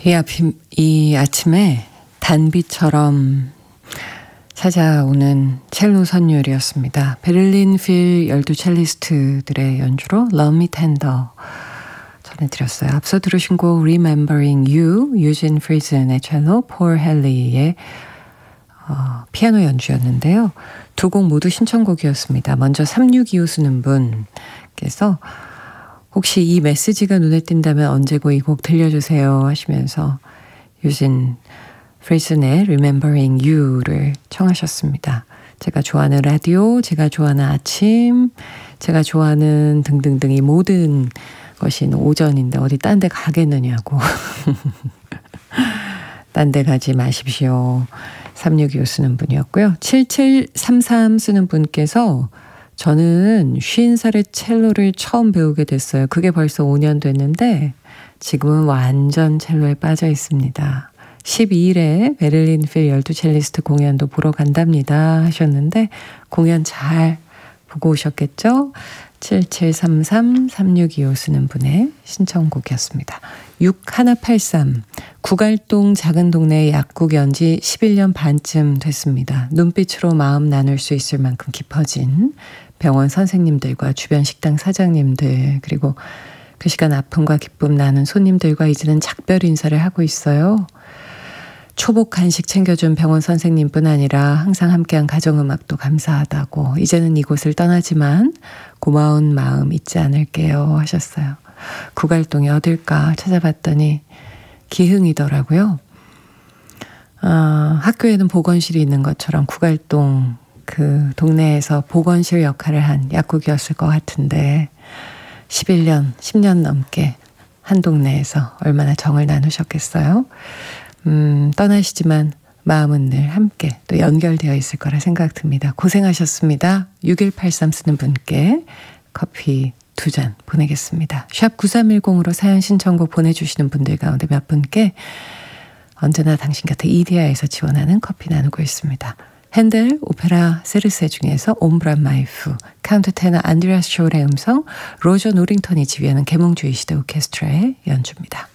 이 아침에 단비처럼 찾아오는 첼로 선율이었습니다. 베를린 필 열두 첼리스트들의 연주로 Love Me Tender 전해드렸어요. 앞서 들으신 곡 Remembering You, 유진 프리즌의 첼로, 폴 헨리의 피아노 연주였는데요. 두 곡 모두 신청곡이었습니다. 먼저 3625 쓰는 분께서 혹시 이 메시지가 눈에 띈다면 언제고 이 곡 들려주세요 하시면서 유진 프리즌의 Remembering You를 청하셨습니다. 제가 좋아하는 라디오, 제가 좋아하는 아침, 제가 좋아하는 등등등 이 모든 것이 오전인데 어디 딴 데 가겠느냐고. 딴 데 가지 마십시오. 3625 쓰는 분이었고요. 7733 쓰는 분께서 저는 50살에 첼로를 처음 배우게 됐어요. 그게 벌써 5년 됐는데 지금은 완전 첼로에 빠져 있습니다. 12일에 베를린 필 열두 첼리스트 공연도 보러 간답니다 하셨는데 공연 잘 보고 오셨겠죠? 7733 3625 쓰는 분의 신청곡이었습니다. 6183 구갈동 작은 동네 약국 연지 11년 반쯤 됐습니다. 눈빛으로 마음 나눌 수 있을 만큼 깊어진 병원 선생님들과 주변 식당 사장님들 그리고 그 시간 아픔과 기쁨 나눈 손님들과 이제는 작별 인사를 하고 있어요. 초복 간식 챙겨준 병원 선생님뿐 아니라 항상 함께한 가정음악도 감사하다고 이제는 이곳을 떠나지만 고마운 마음 잊지 않을게요 하셨어요. 구갈동이 어딜까 찾아봤더니 기흥이더라고요. 학교에는 보건실이 있는 것처럼 구갈동 그 동네에서 보건실 역할을 한 약국이었을 것 같은데 11년, 10년 넘게 한 동네에서 얼마나 정을 나누셨겠어요. 떠나시지만 마음은 늘 함께 또 연결되어 있을 거라 생각 듭니다. 고생하셨습니다. 6183 쓰는 분께 커피 2잔 보내겠습니다. 샵 9310으로 사연 신청곡 보내주시는 분들 가운데 몇 분께 언제나 당신 곁에 이디야에서 지원하는 커피 나누고 있습니다. 핸델 오페라 세르세 중에서 옴브라 마이프, 카운트 테너 안드레아스 쇼의 음성, 로저 노링턴이 지휘하는 계몽주의 시대 오케스트라의 연주입니다.